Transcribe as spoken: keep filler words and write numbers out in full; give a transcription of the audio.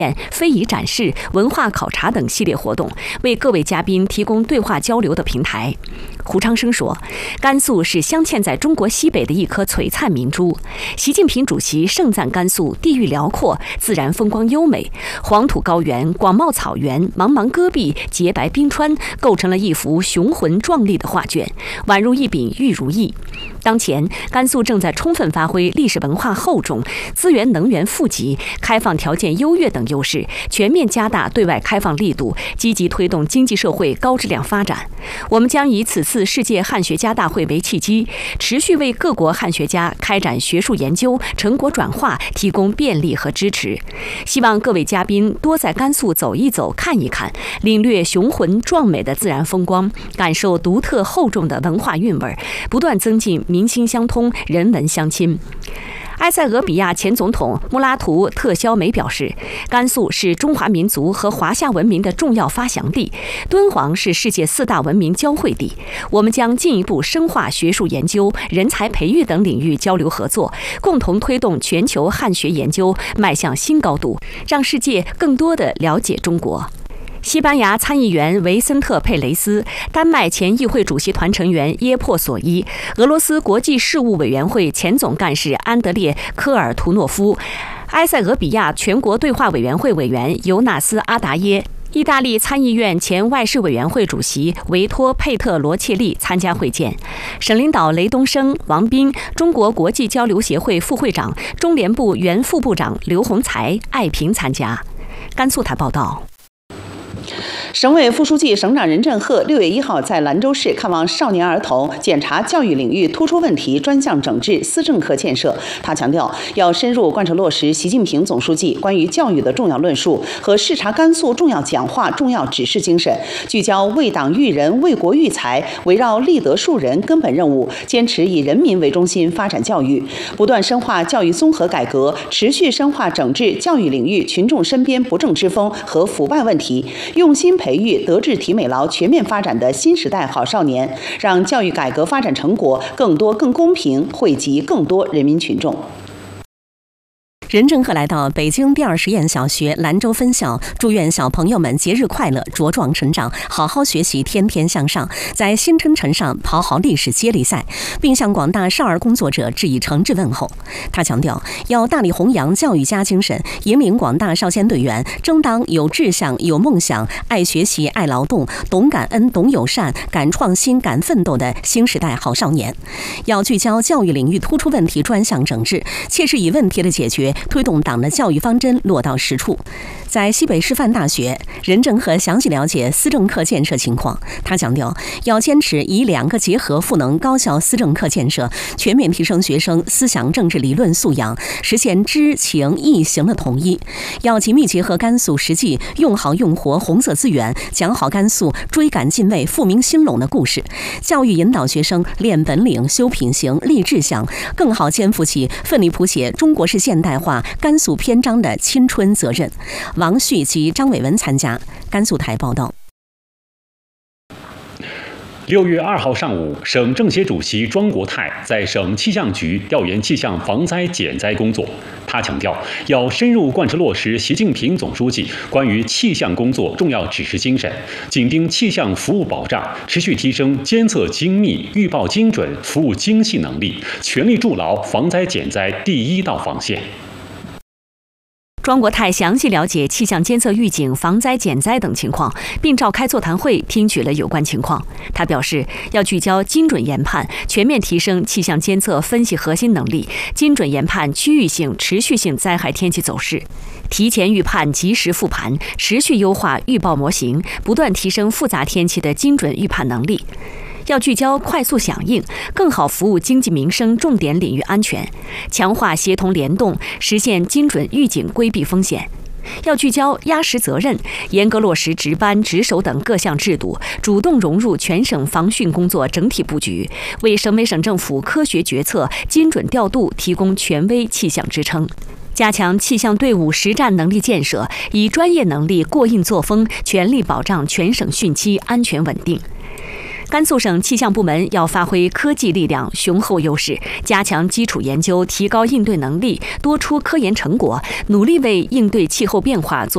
非遗展示、文化考察等系列活动，为各位嘉宾提供对话交流的平台。胡昌生说，甘肃是镶嵌在中国西北的一颗璀璨明珠。习近平主席盛赞甘肃地域辽阔，自然风光优美，黄土高原、广袤草原、茫茫戈壁、洁白冰川，构成了一幅雄浑壮丽的画卷，宛如一柄玉如意。当前，甘肃正在充分发挥历史文化厚重、资源能源富集、开放条件优越等优势，全面加大对外开放力度，积极推动经济社会高质量发展。我们将以此次世界汉学家大会为契机，持续为各国汉学家开展学术研究、成果转化提供便利和支持。希望各位嘉宾多在甘肃走一走、看一看，领略雄浑壮美的自然风光，感受独特厚重的文化韵味，不断增进民心相通、人文相亲。埃塞俄比亚前总统穆拉图特肖梅表示，甘肃是中华民族和华夏文明的重要发祥地，敦煌是世界四大文明交汇地。我们将进一步深化学术研究、人才培育等领域交流合作，共同推动全球汉学研究迈向新高度，让世界更多地了解中国。西班牙参议员维森特·佩雷斯、丹麦前议会主席团成员耶珀索伊、俄罗斯国际事务委员会前总干事安德烈·科尔图诺夫、埃塞俄比亚全国对话委员会委员尤纳斯·阿达耶、意大利参议院前外事委员会主席维托·佩特罗切利参加会见，省领导雷东升、王斌、中国国际交流协会副会长、中联部原副部长刘洪才、艾平参加。甘肃台报道。 省委副书记、省长任正鹤六月一号在兰州市看望少年儿童，检查教育领域突出问题专项整治思政课建设。他强调，要深入贯彻落实习近平总书记关于教育的重要论述和视察甘肃重要讲话、重要指示精神，聚焦为党育人、为国育才，围绕立德树人根本任务，坚持以人民为中心发展教育，不断深化教育综合改革，持续深化整治教育领域群众身边不正之风和腐败问题，用心培育德智体美劳全面发展的新时代好少年，让教育改革发展成果更多更公平，惠及更多人民群众。 任正鹤来到北京第二实验小学兰州分校，祝愿小朋友们节日快乐，茁壮成长，好好学习，天天向上，在新征程上跑好历史接力赛，并向广大少儿工作者致以诚挚问候。他强调，要大力弘扬教育家精神，引领广大少先队员争当有志向、有梦想、爱学习、爱劳动、懂感恩、懂友善、敢创新、敢奋斗的新时代好少年。要聚焦教育领域突出问题专项整治，切实以问题的解决推动党的教育方针落到实处。在西北师范大学，任正鹤详细了解思政课建设情况。他强调，要坚持以两个结合赋能高校思政课建设，全面提升学生思想政治理论素养，实现知情意行的统一。要紧密结合甘肃实际，用好用活红色资源，讲好甘肃追赶进位、复明兴隆的故事。教育引导学生练本领、修品行、立志向，更好肩负起奋力谱写中国式现代化甘肃篇章的青春责任。王旭及张伟文参加。甘肃台报道。 六月二号上午，省政协主席庄国泰在省气象局调研气象防灾减灾工作。他强调，要深入贯彻落实习近平总书记关于气象工作重要指示精神，紧盯气象服务保障，持续提升监测精密、预报精准、服务精细能力，全力筑牢防灾减灾第一道防线。 庄国泰详细了解气象监测预警、防灾减灾等情况，并召开座谈会听取了有关情况。他表示，要聚焦精准研判，全面提升气象监测分析核心能力，精准研判区域性、持续性灾害天气走势，提前预判、及时复盘，持续优化预报模型，不断提升复杂天气的精准预判能力。要聚焦快速响应，更好服务经济民生重点领域安全，强化协同联动，实现精准预警，规避风险。要聚焦压实责任，严格落实值班、值守等各项制度，主动融入全省防汛工作整体布局，为省委省政府科学决策、精准调度提供权威气象支撑。加强气象队伍实战能力建设，以专业能力、过硬作风，全力保障全省汛期安全稳定。甘肃省气象部门要发挥科技力量雄厚优势，加强基础研究，提高应对能力，多出科研成果，努力为应对气候变化做